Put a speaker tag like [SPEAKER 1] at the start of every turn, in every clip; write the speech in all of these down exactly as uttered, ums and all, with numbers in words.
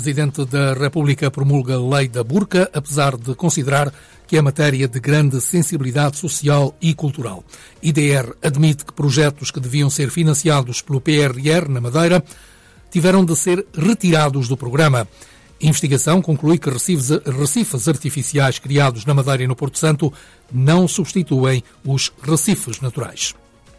[SPEAKER 1] Presidente da República promulga a lei da burca, apesar de considerar que é matéria de grande sensibilidade social e cultural. I D R admite que projetos que deviam ser financiados pelo P R R na Madeira tiveram de ser retirados do programa. A investigação conclui que recifes artificiais criados na Madeira e no Porto Santo não substituem os recifes naturais.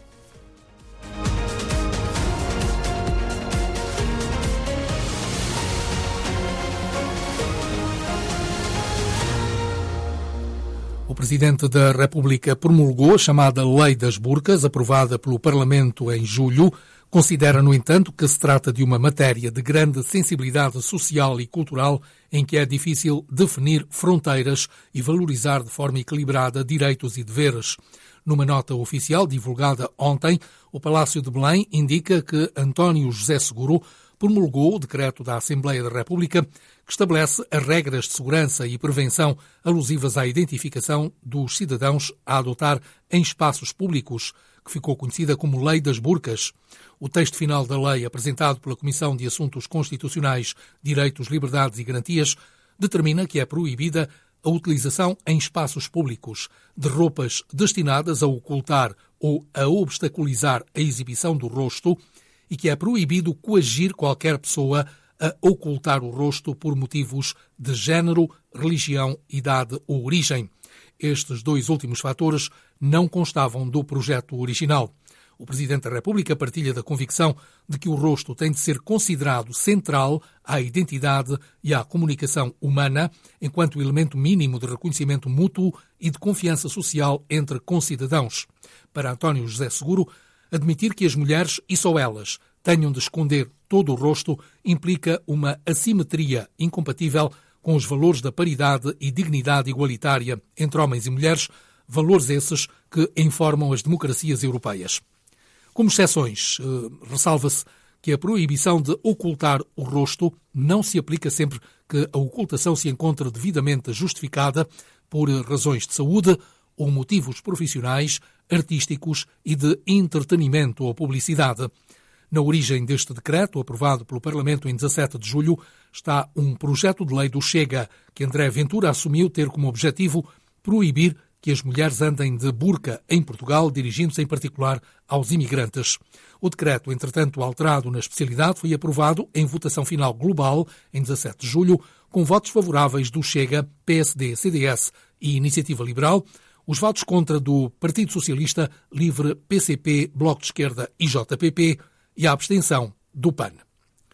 [SPEAKER 1] O Presidente da República promulgou a chamada Lei das Burcas, aprovada pelo Parlamento em julho. Considera, no entanto, que se trata de uma matéria de grande sensibilidade social e cultural em que é difícil definir fronteiras e valorizar de forma equilibrada direitos e deveres. Numa nota oficial divulgada ontem, o Palácio de Belém indica que António José Seguro promulgou o decreto da Assembleia da República que estabelece as regras de segurança e prevenção alusivas à identificação dos cidadãos a adotar em espaços públicos, que ficou conhecida como Lei das Burcas. O texto final da lei, apresentado pela Comissão de Assuntos Constitucionais, Direitos, Liberdades e Garantias, determina que é proibida a utilização em espaços públicos de roupas destinadas a ocultar ou a obstaculizar a exibição do rosto e que é proibido coagir qualquer pessoa a ocultar o rosto por motivos de género, religião, idade ou origem. Estes dois últimos fatores não constavam do projeto original. O Presidente da República partilha da convicção de que o rosto tem de ser considerado central à identidade e à comunicação humana, enquanto elemento mínimo de reconhecimento mútuo e de confiança social entre concidadãos. Para António José Seguro, admitir que as mulheres, e só elas, tenham de esconder todo o rosto implica uma assimetria incompatível com os valores da paridade e dignidade igualitária entre homens e mulheres, valores esses que informam as democracias europeias. Como exceções, eh, ressalva-se que a proibição de ocultar o rosto não se aplica sempre que a ocultação se encontre devidamente justificada por razões de saúde ou motivos profissionais, artísticos e de entretenimento ou publicidade. Na origem deste decreto, aprovado pelo Parlamento em dezassete de julho, está um projeto de lei do Chega, que André Ventura assumiu ter como objetivo proibir que as mulheres andem de burca em Portugal, dirigindo-se em particular aos imigrantes. O decreto, entretanto alterado na especialidade, foi aprovado em votação final global em dezassete de julho, com votos favoráveis do Chega, P S D, C D S e Iniciativa Liberal, os votos contra do Partido Socialista, Livre, P C P, Bloco de Esquerda e J P P e a abstenção do P A N.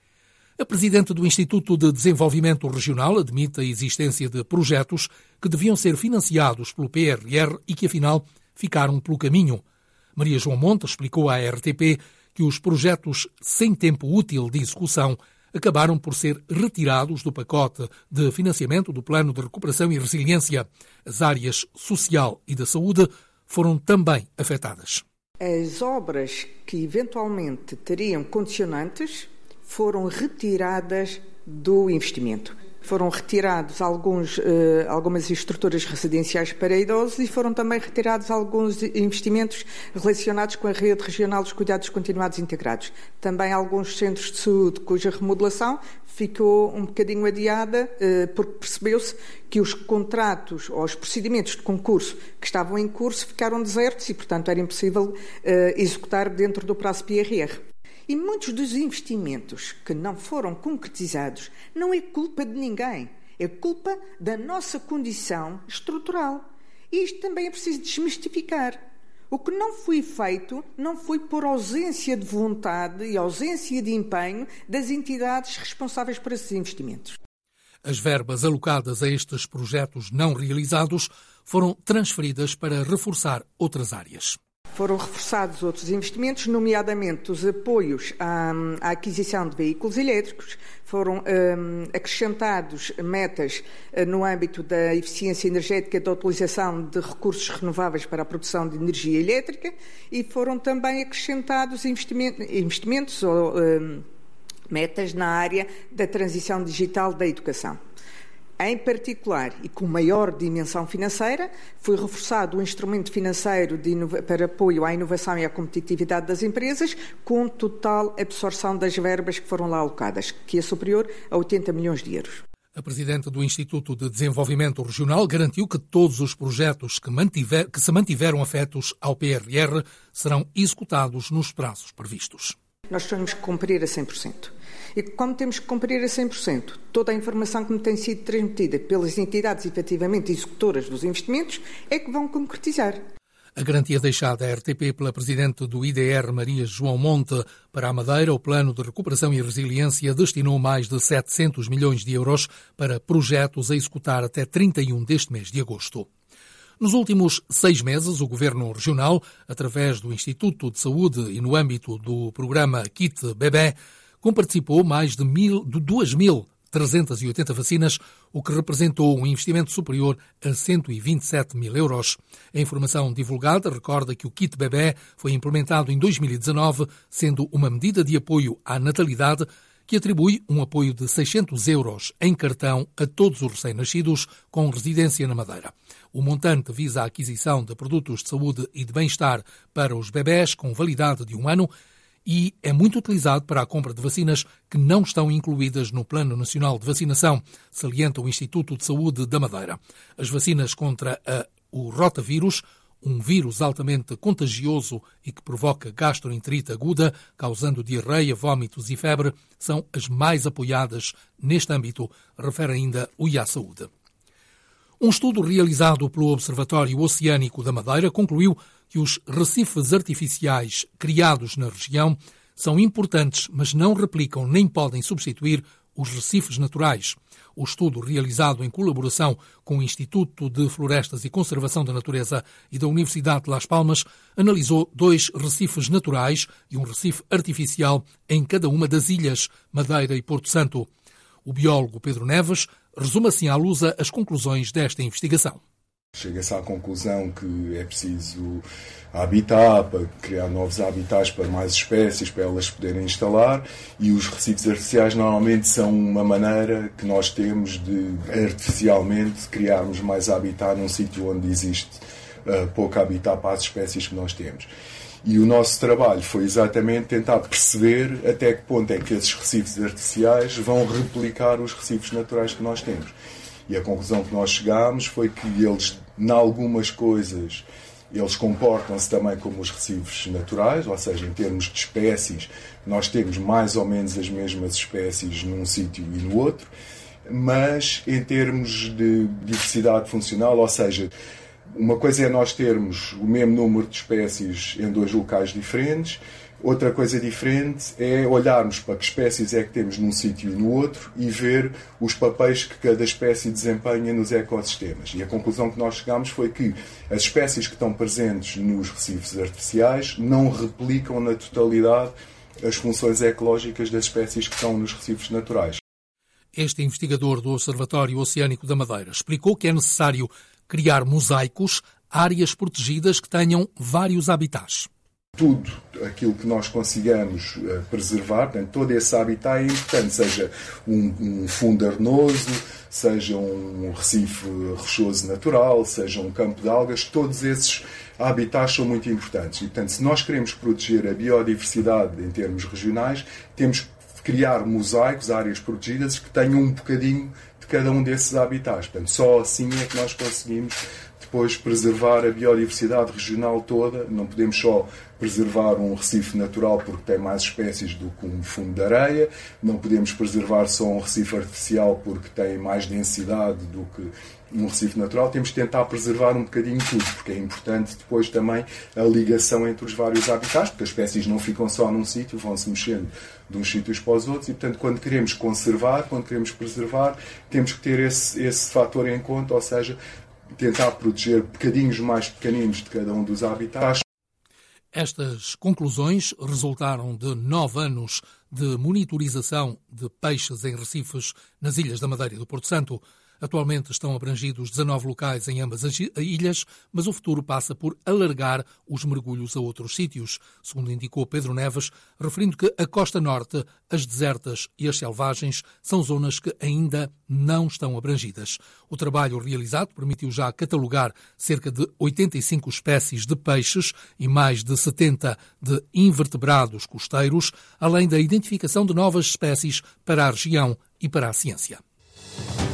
[SPEAKER 1] A Presidente do Instituto de Desenvolvimento Regional admite a existência de projetos que deviam ser financiados pelo P R R e que, afinal, ficaram pelo caminho. Maria João Monte explicou à R T P que os projetos sem tempo útil de execução acabaram por ser retirados do pacote de financiamento do Plano de Recuperação e Resiliência. As áreas social e da saúde foram também afetadas.
[SPEAKER 2] As obras que eventualmente teriam condicionantes foram retiradas do investimento. Foram retirados alguns, uh, algumas estruturas residenciais para idosos e foram também retirados alguns investimentos relacionados com a rede regional dos cuidados continuados integrados. Também alguns centros de saúde cuja remodelação ficou um bocadinho adiada, uh, porque percebeu-se que os contratos ou os procedimentos de concurso que estavam em curso ficaram desertos e, portanto, era impossível uh, executar dentro do prazo P R R. E muitos dos investimentos que não foram concretizados não é culpa de ninguém, é culpa da nossa condição estrutural. E isto também é preciso desmistificar. O que não foi feito não foi por ausência de vontade e ausência de empenho das entidades responsáveis por esses investimentos.
[SPEAKER 1] As verbas alocadas a estes projetos não realizados foram transferidas para reforçar outras áreas.
[SPEAKER 2] Foram reforçados outros investimentos, nomeadamente os apoios à, à aquisição de veículos elétricos, foram um, acrescentados metas uh, no âmbito da eficiência energética e da utilização de recursos renováveis para a produção de energia elétrica e foram também acrescentados investimentos, investimentos ou um, metas na área da transição digital da educação. Em particular, e com maior dimensão financeira, foi reforçado o instrumento financeiro de inova- para apoio à inovação e à competitividade das empresas, com total absorção das verbas que foram lá alocadas, que é superior a oitenta milhões de euros.
[SPEAKER 1] A Presidente do Instituto de Desenvolvimento Regional garantiu que todos os projetos que, mantiver, que se mantiveram afetos ao P R R serão executados nos prazos previstos.
[SPEAKER 2] Nós temos que cumprir a cem por cento. E como temos que cumprir a cem por cento, toda a informação que me tem sido transmitida pelas entidades efetivamente executoras dos investimentos é que vão concretizar.
[SPEAKER 1] A garantia deixada à R T P pela Presidente do I D R, Maria João Monte, para a Madeira, o Plano de Recuperação e Resiliência destinou mais de setecentos milhões de euros para projetos a executar até trinta e um deste mês de agosto. Nos últimos seis meses, o Governo Regional, através do Instituto de Saúde e no âmbito do programa Kit Bebé, comparticipou mais de, mil, de duas mil trezentas e oitenta vacinas, o que representou um investimento superior a cento e vinte e sete mil euros. A informação divulgada recorda que o Kit Bebé foi implementado em dois mil e dezanove, sendo uma medida de apoio à natalidade que atribui um apoio de seiscentos euros em cartão a todos os recém-nascidos com residência na Madeira. O montante visa a aquisição de produtos de saúde e de bem-estar para os bebés com validade de um ano e é muito utilizado para a compra de vacinas que não estão incluídas no Plano Nacional de Vacinação, salienta o Instituto de Saúde da Madeira. As vacinas contra a, o rotavírus, um vírus altamente contagioso e que provoca gastroenterite aguda, causando diarreia, vômitos e febre, são as mais apoiadas neste âmbito, refere ainda o I A Saúde. Um estudo realizado pelo Observatório Oceânico da Madeira concluiu que os recifes artificiais criados na região são importantes, mas não replicam nem podem substituir os recifes naturais. O estudo, realizado em colaboração com o Instituto de Florestas e Conservação da Natureza e da Universidade de Las Palmas, analisou dois recifes naturais e um recife artificial em cada uma das ilhas Madeira e Porto Santo. O biólogo Pedro Neves resume assim à lusa as conclusões desta investigação.
[SPEAKER 3] Chega-se à conclusão que é preciso habitat, para criar novos habitats para mais espécies, para elas poderem instalar, e os recifes artificiais normalmente são uma maneira que nós temos de artificialmente criarmos mais habitat num sítio onde existe uh, pouco habitat para as espécies que nós temos. E o nosso trabalho foi exatamente tentar perceber até que ponto é que esses recifes artificiais vão replicar os recifes naturais que nós temos. E a conclusão que nós chegámos foi que eles, em algumas coisas, eles comportam-se também como os recifes naturais, ou seja, em termos de espécies, nós temos mais ou menos as mesmas espécies num sítio e no outro, mas em termos de diversidade funcional, ou seja, uma coisa é nós termos o mesmo número de espécies em dois locais diferentes, outra coisa diferente é olharmos para que espécies é que temos num sítio e no outro e ver os papéis que cada espécie desempenha nos ecossistemas. E a conclusão que nós chegámos foi que as espécies que estão presentes nos recifes artificiais não replicam na totalidade as funções ecológicas das espécies que estão nos recifes naturais.
[SPEAKER 1] Este investigador do Observatório Oceânico da Madeira explicou que é necessário criar mosaicos, áreas protegidas que tenham vários habitats.
[SPEAKER 3] Tudo aquilo que nós consigamos uh, preservar, portanto, todo esse habitat é importante, seja um, um fundo arenoso, seja um recife rochoso natural, seja um campo de algas, todos esses habitats são muito importantes. E, portanto, se nós queremos proteger a biodiversidade em termos regionais, temos que criar mosaicos, áreas protegidas, que tenham um bocadinho de cada um desses habitats. Portanto, só assim é que nós conseguimos depois preservar a biodiversidade regional toda. Não podemos só preservar um recife natural porque tem mais espécies do que um fundo de areia, não podemos preservar só um recife artificial porque tem mais densidade do que um recife natural. Temos que tentar preservar um bocadinho tudo, porque é importante depois também a ligação entre os vários habitats, porque as espécies não ficam só num sítio, vão-se mexendo de uns sítios para os outros, e portanto quando queremos conservar, quando queremos preservar, temos que ter esse, esse fator em conta, ou seja, tentar proteger bocadinhos mais pequeninos de cada um dos habitats.
[SPEAKER 1] Estas conclusões resultaram de nove anos de monitorização de peixes em recifes nas Ilhas da Madeira e do Porto Santo. Atualmente estão abrangidos dezanove locais em ambas as ilhas, mas o futuro passa por alargar os mergulhos a outros sítios, segundo indicou Pedro Neves, referindo que a costa norte, as desertas e as selvagens são zonas que ainda não estão abrangidas. O trabalho realizado permitiu já catalogar cerca de oitenta e cinco espécies de peixes e mais de setenta de invertebrados costeiros, além da identificação de novas espécies para a região e para a ciência.